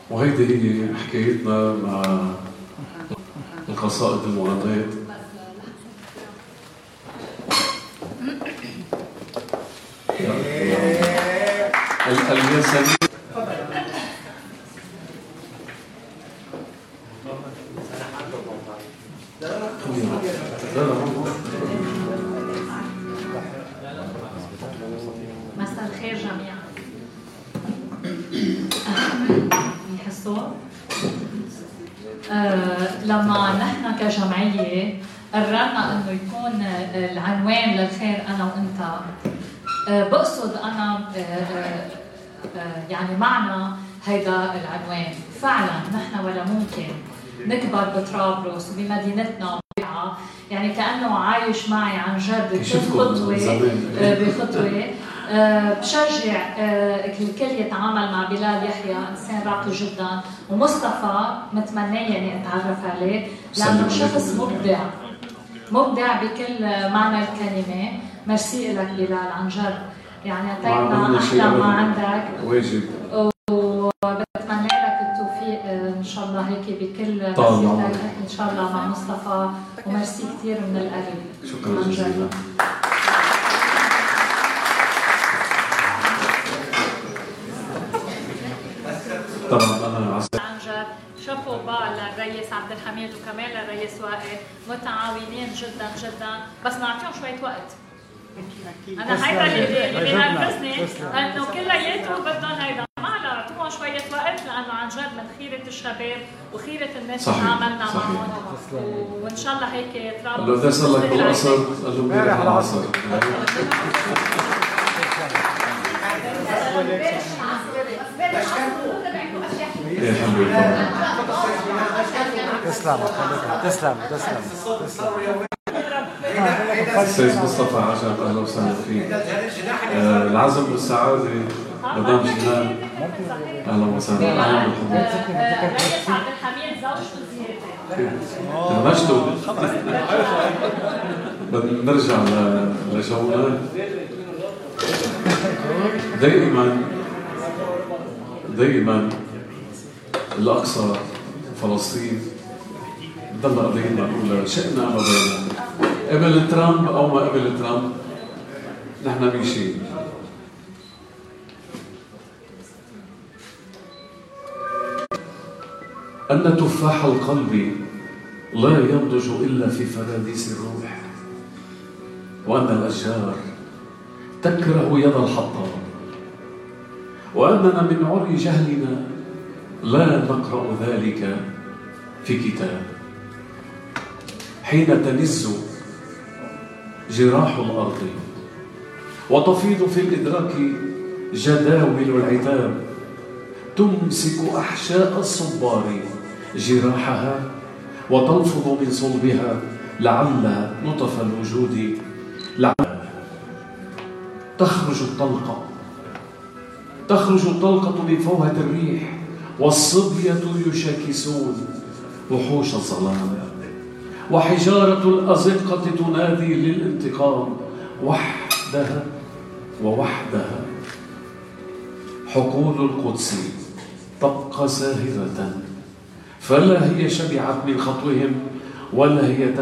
وهيدي هي حكايتنا مع القصائد المغناة. الياسمين مساء الخير جميعا. الصوت. لما نحن كجمعية قررنا انه يكون العنوان للخير انا وانت، بقصد انا يعني معنى هيدا العنوان. فعلا نحن ولا ممكن نكبر بطرابلس وبمدينتنا يعني كأنه عايش معي عن جد خطوة بخطوة. بشجع الكل يتعامل مع بلال يحيى، انسان راقي جدا، ومصطفى متمنيه اني اتعرف عليه لانه شخص مبدع بكل معنى الكلمه. ميرسي لك بلال عن جد، يعني اعطيتنا احلى ما عندك واجب، وبتمنى لك التوفيق ان شاء الله هيك بكل مسيرتك ان شاء الله مع مصطفى، وميرسي كثير من القلب. شكرا جزيلا. طبعا انا عن جد شابو با للرئيس عبد الحميد وكمان للرئيس وائل، متعاونين جدا جدا، بس نعطيهم شويه وقت. انا هيدا اللي بينرفزني انه كلياتهم بدهم هيدا، ما اعطوهم شويه وقت لانه عن جد من خيره الشباب وخيره الناس اللي عملنا معهم، وان شاء الله هيك طرابلس. لو اذا صار لك بالقصر قال له امبارح العصر. تسلم تسلم تسلم تسلم. استاذ مصطفى عجب، اهلا وسهلا فيك. العزم والسعاده مدام جنان، اهلا وسهلا. اهلا بحضرتك. الرئيس عبد الحميد زوجته زياده نشتو. بدنا نرجع لجونا. دائما الأقصى فلسطين ضل قضيتنا الأولى، شئنا أم أبينا، قبل ترامب أو ما قبل ترامب نحن ماشيين. أن تفاح القلب لا ينضج إلا في فراديس الروح، وأن الأشجار تكره يد الحطاب، وأننا من عري جهلنا لا نقرأ ذلك في كتاب. حين تنز جراح الأرض وتفيض في الإدراك جداول العتاب، تمسك أحشاء الصبار جراحها وتنفض من صلبها لعل نطف الوجود، لعل تخرج الطلقة بفوهة الريح، والصبية يشاكسون وحوش الظلام، وحجارة الأزقة تنادي للانتقام وحدها ووحدها. حقول القدس تبقى ساهرة، فلا هي شبعت من خطوهم ولا هي